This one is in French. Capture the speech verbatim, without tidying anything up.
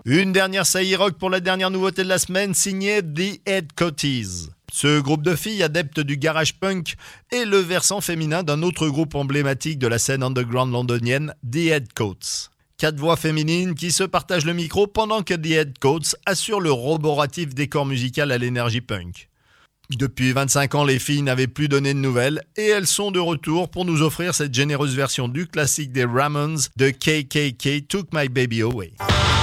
Une dernière saillie rock pour la dernière nouveauté de la semaine, signée The Headcoaties. Ce groupe de filles adeptes du garage punk est le versant féminin d'un autre groupe emblématique de la scène underground londonienne, The Headcoats. Quatre voix féminines qui se partagent le micro pendant que The Headcoats assure le roboratif décor musical à l'énergie punk. Depuis vingt-cinq ans, les filles n'avaient plus donné de nouvelles et elles sont de retour pour nous offrir cette généreuse version du classique des Ramones de K K K Took My Baby Away.